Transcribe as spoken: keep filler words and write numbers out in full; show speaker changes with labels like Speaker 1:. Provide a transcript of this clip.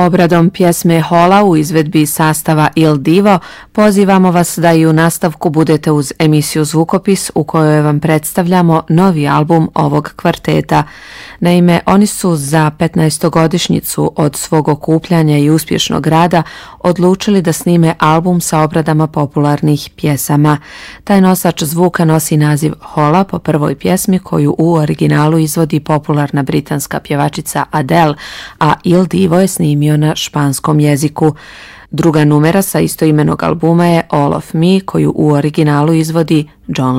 Speaker 1: Obradom pjesme Hola u izvedbi sastava Il Divo pozivamo vas da i u nastavku budete uz emisiju Zvukopis u kojoj vam predstavljamo novi album ovog kvarteta. Naime, oni su za petnaestogodišnjicu od svog okupljanja i uspješnog rada odlučili da snime album sa obradama popularnih pjesama. Taj nosač zvuka nosi naziv Hola po prvoj pjesmi koju u originalu izvodi popularna britanska pjevačica Adele, a Il Divo je snimio na španskom jeziku. Druga numera sa istoimenog albuma je All of Me koju u originalu izvodi John